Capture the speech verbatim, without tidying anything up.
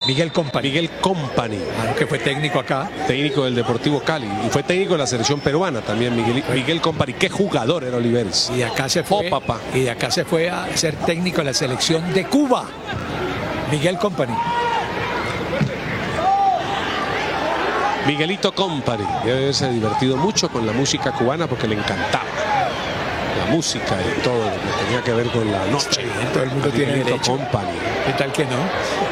Miguel Company. Miguel Company. Claro, que fue técnico acá. Técnico del Deportivo Cali. Y fue técnico de la selección peruana también, Miguel, Miguel Company. Qué jugador era Oliveres. Y de acá se fue. Oh, papá. Y de acá se fue a ser técnico de la selección de Cuba. Miguel Company. Miguelito Company. Debe haberse divertido mucho con la música cubana porque le encantaba la música y todo lo que tenía que ver con la noche. Todo el mundo tiene Miguelito derecho. Company. ¿Qué tal que no?